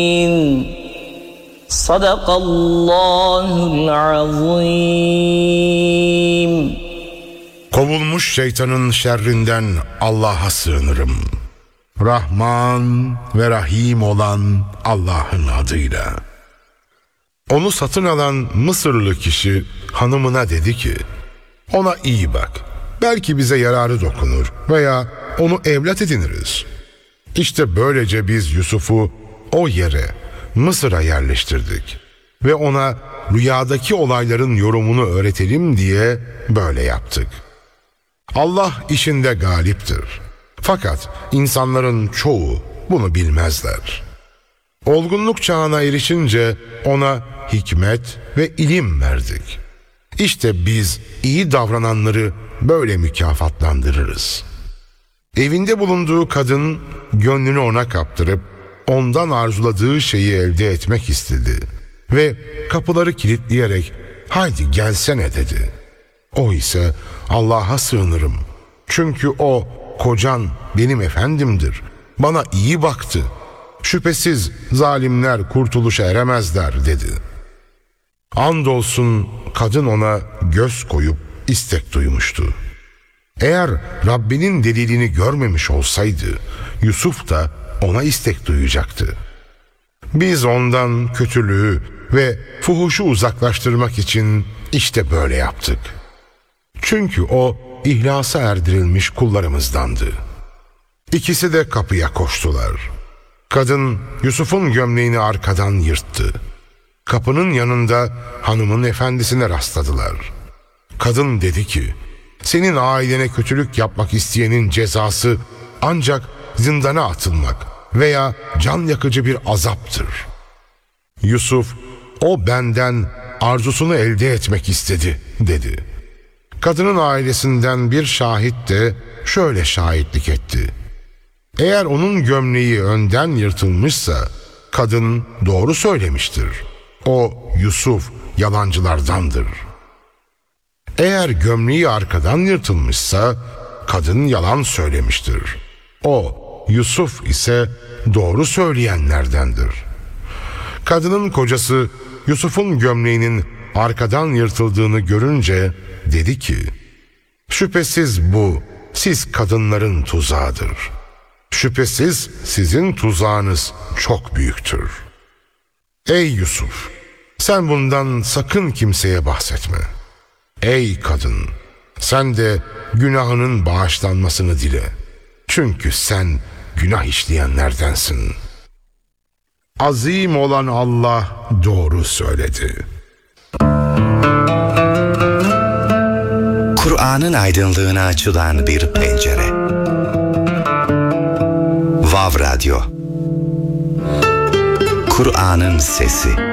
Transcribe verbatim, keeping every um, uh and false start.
Sadakallahul azim. Kovulmuş şeytanın şerrinden Allah'a sığınırım. Rahman ve Rahim olan Allah'ın adıyla. Onu satın alan Mısırlı kişi hanımına dedi ki, ona iyi bak, belki bize yararı dokunur veya onu evlat ediniriz. İşte böylece biz Yusuf'u o yere, Mısır'a yerleştirdik ve ona rüyadaki olayların yorumunu öğretelim diye böyle yaptık. Allah işinde galiptir. Fakat insanların çoğu bunu bilmezler. Olgunluk çağına erişince ona hikmet ve ilim verdik. İşte biz iyi davrananları böyle mükafatlandırırız. Evinde bulunduğu kadın gönlünü ona kaptırıp ondan arzuladığı şeyi elde etmek istedi ve kapıları kilitleyerek haydi gelsene dedi. O ise Allah'a sığınırım. Çünkü o kocan benim efendimdir. Bana iyi baktı. Şüphesiz zalimler kurtuluşa eremezler dedi. Andolsun kadın ona göz koyup istek duymuştu. Eğer Rabbinin delilini görmemiş olsaydı Yusuf da ona istek duyacaktı. Biz ondan kötülüğü ve fuhuşu uzaklaştırmak için işte böyle yaptık. Çünkü o ihlasa erdirilmiş kullarımızdandı. İkisi de kapıya koştular. Kadın Yusuf'un gömleğini arkadan yırttı. Kapının yanında hanımın efendisine rastladılar. Kadın dedi ki, senin ailene kötülük yapmak isteyenin cezası ancak zindana atılmak veya can yakıcı bir azaptır. Yusuf, o benden arzusunu elde etmek istedi dedi. Kadının ailesinden bir şahit de şöyle şahitlik etti. Eğer onun gömleği önden yırtılmışsa kadın doğru söylemiştir. O Yusuf yalancılardandır. Eğer gömleği arkadan yırtılmışsa kadın yalan söylemiştir. O Yusuf ise doğru söyleyenlerdendir. Kadının kocası Yusuf'un gömleğinin arkadan yırtıldığını görünce dedi ki, şüphesiz bu siz kadınların tuzağıdır. Şüphesiz sizin tuzağınız çok büyüktür. Ey Yusuf, sen bundan sakın kimseye bahsetme. Ey kadın, sen de günahının bağışlanmasını dile. Çünkü sen günah işleyenlerdensin. Azim olan Allah doğru söyledi. Kur'an'ın aydınlığına açılan bir pencere. Vav Radyo. Kur'an'ın sesi.